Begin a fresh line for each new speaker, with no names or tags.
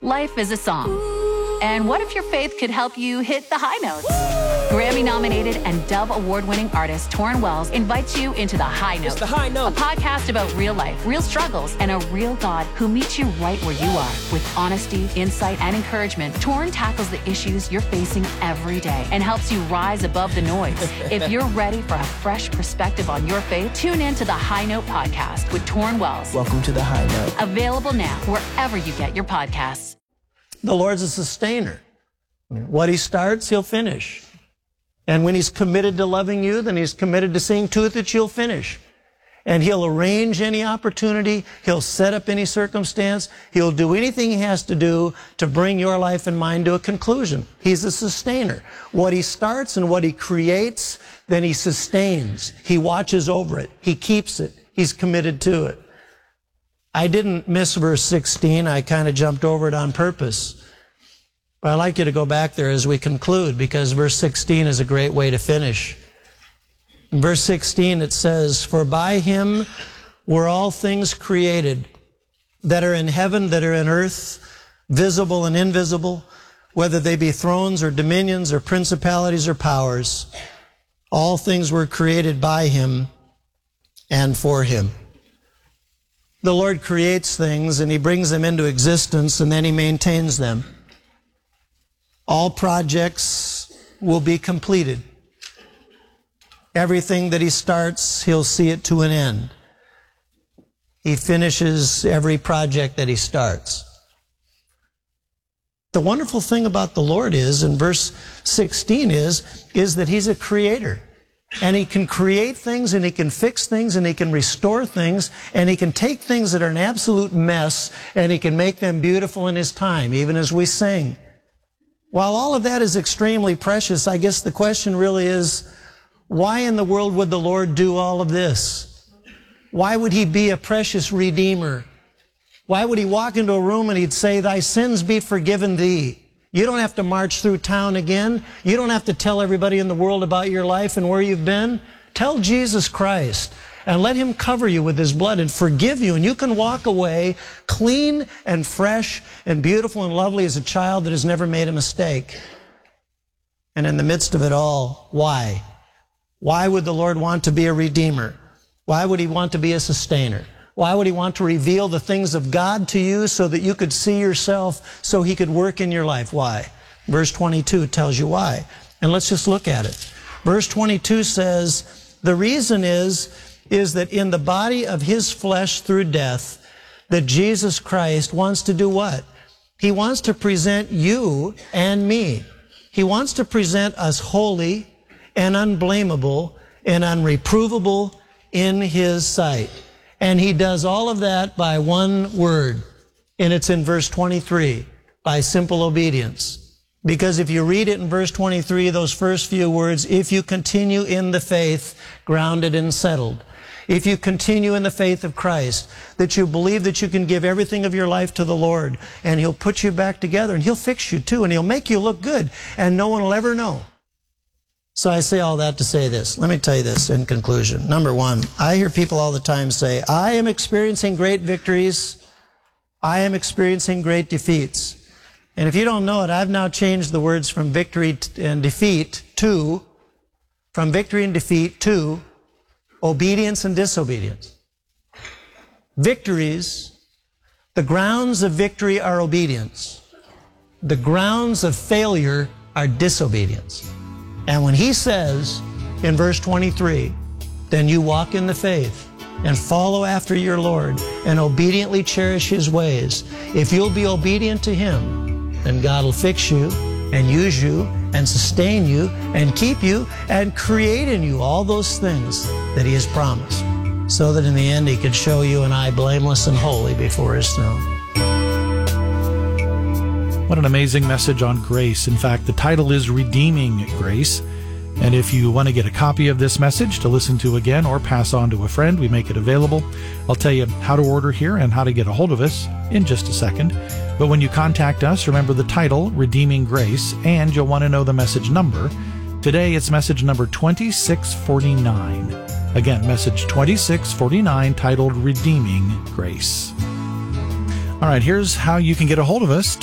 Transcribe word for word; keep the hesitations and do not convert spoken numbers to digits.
Life is a song. And what if your faith could help you hit the high notes? Grammy-nominated and Dove Award-winning artist Torrin Wells invites you into The High Note.
It's The High Note.
A podcast about real life, real struggles, and a real God who meets you right where you are. With honesty, insight, and encouragement, Torrin tackles the issues you're facing every day and helps you rise above the noise. If you're ready for a fresh perspective on your faith, tune in to The High Note podcast with Torrin Wells.
Welcome to The High Note.
Available now wherever you get your podcasts.
The Lord's a sustainer. What he starts, he'll finish. And when he's committed to loving you, then he's committed to seeing to it that you'll finish. And he'll arrange any opportunity. He'll set up any circumstance. He'll do anything he has to do to bring your life and mine to a conclusion. He's a sustainer. What he starts and what he creates, then he sustains. He watches over it. He keeps it. He's committed to it. I didn't miss verse sixteen. I kind of jumped over it on purpose. But I'd like you to go back there as we conclude, because verse sixteen is a great way to finish. In verse sixteen it says, "For by him were all things created, that are in heaven, that are in earth, visible and invisible, whether they be thrones or dominions or principalities or powers. All things were created by him and for him." The Lord creates things and he brings them into existence and then he maintains them. All projects will be completed. Everything that he starts, he'll see it to an end. He finishes every project that he starts. The wonderful thing about the Lord is, in verse sixteen is, is that he's a creator. And he can create things, and he can fix things, and he can restore things, and he can take things that are an absolute mess, and he can make them beautiful in his time, even as we sing. While all of that is extremely precious, I guess the question really is, why in the world would the Lord do all of this? Why would he be a precious redeemer? Why would he walk into a room and he'd say, "Thy sins be forgiven thee"? You don't have to march through town again. You don't have to tell everybody in the world about your life and where you've been. Tell Jesus Christ and let him cover you with his blood and forgive you. And you can walk away clean and fresh and beautiful and lovely as a child that has never made a mistake. And in the midst of it all, why? Why would the Lord want to be a redeemer? Why would he want to be a sustainer? Why would he want to reveal the things of God to you so that you could see yourself, so he could work in your life? Why? Verse twenty-two tells you why. And let's just look at it. Verse twenty-two says, the reason is, is that in the body of his flesh through death, that Jesus Christ wants to do what? He wants to present you and me. He wants to present us holy and unblameable and unreprovable in his sight. And he does all of that by one word, and it's in verse twenty-three, by simple obedience. Because if you read it in verse twenty-three, those first few words, if you continue in the faith, grounded and settled. If you continue in the faith of Christ, that you believe that you can give everything of your life to the Lord, and he'll put you back together, and he'll fix you too, and he'll make you look good, and no one will ever know. So I say all that to say this. Let me tell you this in conclusion. Number one, I hear people all the time say, I am experiencing great victories. I am experiencing great defeats. And if you don't know it, I've now changed the words from victory and defeat to, from victory and defeat to obedience and disobedience. Victories, the grounds of victory are obedience. The grounds of failure are disobedience. And when he says in verse twenty-three, then you walk in the faith and follow after your Lord and obediently cherish his ways. If you'll be obedient to him, then God will fix you and use you and sustain you and keep you and create in you all those things that he has promised, so that in the end he could show you and I blameless and holy before his throne.
What an amazing message on grace. In fact, the title is Redeeming Grace. And if you want to get a copy of this message to listen to again or pass on to a friend, we make it available. I'll tell you how to order here and how to get a hold of us in just a second. But when you contact us, remember the title, Redeeming Grace, and you'll want to know the message number. Today, it's message number twenty-six forty-nine. Again, message twenty-six forty-nine, titled Redeeming Grace. All right, here's how you can get a hold of us.